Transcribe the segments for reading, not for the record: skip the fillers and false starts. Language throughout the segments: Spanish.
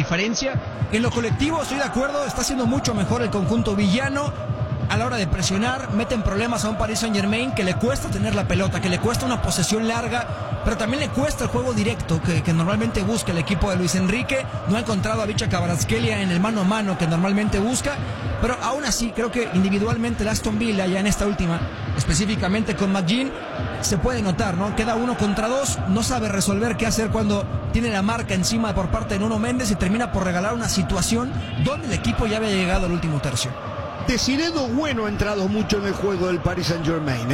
diferencia. En lo colectivo estoy de acuerdo, está haciendo mucho mejor el conjunto villano. A la hora de presionar, meten problemas a un Paris Saint-Germain que le cuesta tener la pelota, que le cuesta una posesión larga, pero también le cuesta el juego directo que normalmente busca el equipo de Luis Enrique. No ha encontrado a Vicha Kvaratskhelia en el mano a mano que normalmente busca, pero aún así creo que individualmente el Aston Villa, ya en esta última, específicamente con McGinn, se puede notar, ¿no? Queda 1 contra 2, no sabe resolver qué hacer cuando tiene la marca encima por parte de Nuno Méndez y termina por regalar una situación donde el equipo ya había llegado al último tercio. Desiredo bueno ha entrado mucho en el juego del Paris Saint-Germain,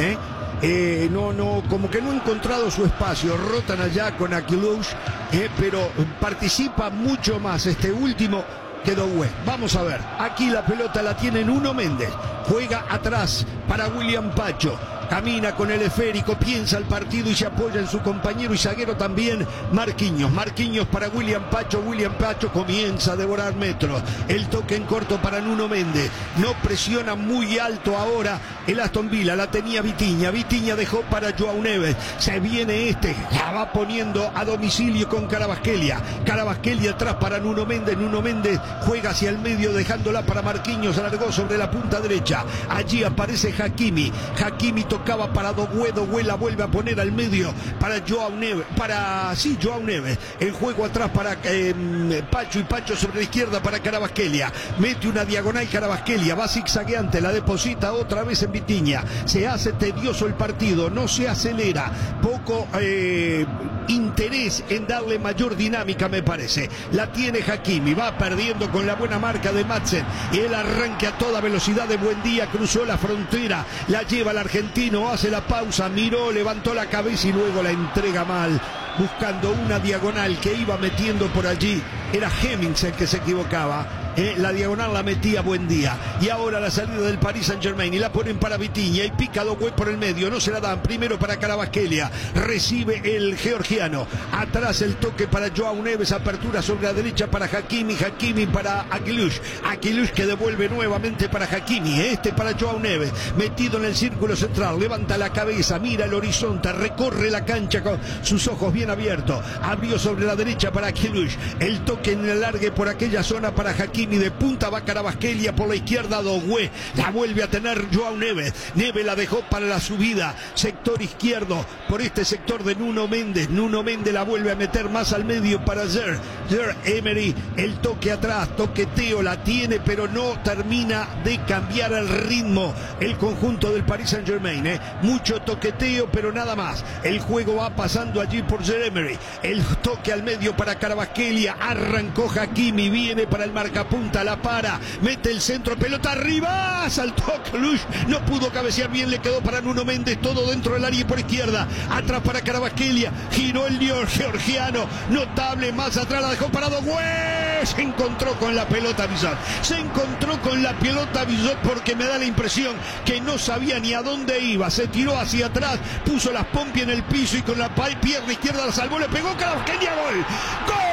como que no ha encontrado su espacio. Rotan allá con Aquilouche, pero participa mucho más este último que Doué. Vamos a ver, aquí la pelota la tiene Nuno Méndez, juega atrás para William Pacho. Camina con el esférico, piensa el partido y se apoya en su compañero y zaguero también, Marquinhos. Marquinhos para William Pacho. William Pacho comienza a devorar metros. El toque en corto para Nuno Méndez. No presiona muy alto ahora el Aston Villa. La tenía Vitinha. Vitinha dejó para Joao Neves. Se viene la va poniendo a domicilio con Kvaratskhelia. Kvaratskhelia atrás para Nuno Méndez. Nuno Méndez juega hacia el medio dejándola para Marquinhos. Alargó sobre la punta derecha. Allí aparece Hakimi. Hakimi tocaba para Doué. Doué la vuelve a poner al medio para Joao Neves. Joao Neves. El juego atrás para Pacho, y Pacho sobre la izquierda para Kvaratskhelia. Mete una diagonal Kvaratskhelia. Va zigzagueante. La deposita otra vez en Vitinha. Se hace tedioso el partido. No se acelera. Poco interés en darle mayor dinámica, me parece. La tiene Hakimi. Va perdiendo con la buena marca de Madsen. Y el arranque a toda velocidad de Buendía. Cruzó la frontera. La lleva el argentino. Hace la pausa. Miró, levantó la cabeza y luego la entrega mal. Buscando una diagonal que iba metiendo por allí. Era Hemmings el que se equivocaba. La diagonal la metía Buendía. Y ahora la salida del Paris Saint-Germain. Y la ponen para Vitinha. Y pica Doué por el medio. No se la dan. Primero para Kvaratskhelia. Recibe el georgiano. Atrás el toque para Joao Neves. Apertura sobre la derecha para Hakimi. Hakimi para Aquilouche. Aquilouche que devuelve nuevamente para Hakimi. Para Joao Neves. Metido en el círculo central. Levanta la cabeza. Mira el horizonte. Recorre la cancha con sus ojos bien abiertos. Abrió sobre la derecha para Aquilouche. El toque en el alargue por aquella zona para Hakimi. De punta va Kvaratskhelia por la izquierda. Doué la vuelve a tener Joao Neves. Neves la dejó para la subida. Sector izquierdo por este sector de Nuno Méndez. Nuno Méndez la vuelve a meter más al medio para Zaire Emery. El toque atrás. Toqueteo la tiene, pero no termina de cambiar el ritmo. El conjunto del Paris Saint-Germain. Mucho toqueteo, pero nada más. El juego va pasando allí por Zaire Emery. El toque al medio para Kvaratskhelia. Arrancó Hakimi. Viene para el marcapunta. La para, mete el centro, pelota arriba, saltó Aquilouche, no pudo cabecear bien, le quedó para Nuno Méndez, todo dentro del área por izquierda, atrás para Kvaratskhelia, giró el georgiano, notable, más atrás la dejó para Doué, se encontró con la pelota Bizot, porque me da la impresión que no sabía ni a dónde iba, se tiró hacia atrás, puso las pompi en el piso y con la pierna izquierda la salvó, le pegó Kvaratskhelia, gol, ¡gol!